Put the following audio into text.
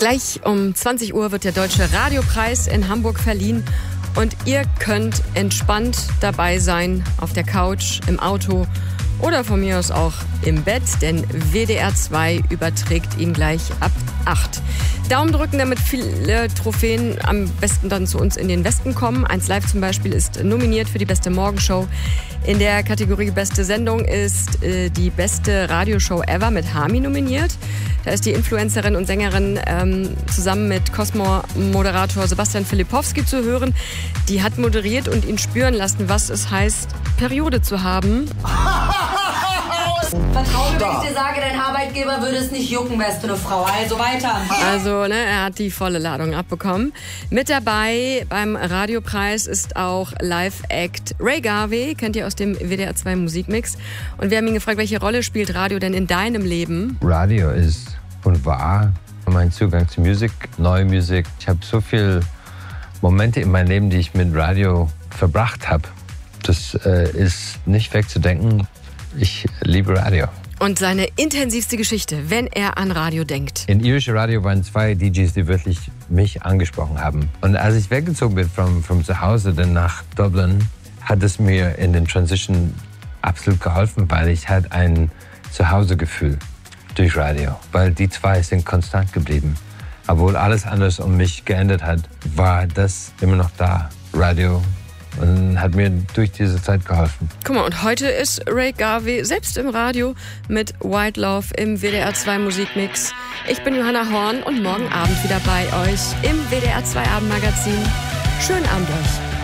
Gleich um 20 Uhr wird der Deutsche Radiopreis in Hamburg verliehen. Und ihr könnt entspannt dabei sein, auf der Couch, im Auto oder von mir aus auch im Bett, denn WDR 2 überträgt ihn gleich ab 8. Daumen drücken, damit viele Trophäen am besten dann zu uns in den Westen kommen. 1 Live zum Beispiel ist nominiert für die beste Morgenshow. In der Kategorie Beste Sendung ist die beste Radioshow ever mit Hami nominiert. Da ist die Influencerin und Sängerin zusammen mit Cosmo-Moderator Sebastian Filipowski zu hören. Die hat moderiert und ihn spüren lassen, was es heißt, Periode zu haben. Vertrau mir, wenn ich dir sage, dein Arbeitgeber würde es nicht jucken, wärst du eine Frau. Also weiter. Also, er hat die volle Ladung abbekommen. Mit dabei beim Radiopreis ist auch Live-Act Ray Garvey, kennt ihr aus dem WDR 2 Musikmix. Und wir haben ihn gefragt, welche Rolle spielt Radio denn in deinem Leben? Radio ist und war mein Zugang zu Musik, neue Musik. Ich habe so viele Momente in meinem Leben, die ich mit Radio verbracht habe. Das ist nicht wegzudenken. Ich liebe Radio. Und seine intensivste Geschichte, wenn er an Radio denkt. In irische Radio waren 2 DJs, die wirklich mich angesprochen haben. Und als ich weggezogen bin von zu Hause dann nach Dublin, hat es mir in den Transition absolut geholfen, weil ich hatte ein Zuhausegefühl durch Radio. Weil die 2 sind konstant geblieben. Obwohl alles anders um mich geändert hat, war das immer noch da. Radio. Und hat mir durch diese Zeit geholfen. Guck mal, und heute ist Ray Garvey selbst im Radio mit White Love im WDR 2 Musikmix. Ich bin Johanna Horn und morgen Abend wieder bei euch im WDR 2 Abendmagazin. Schönen Abend euch.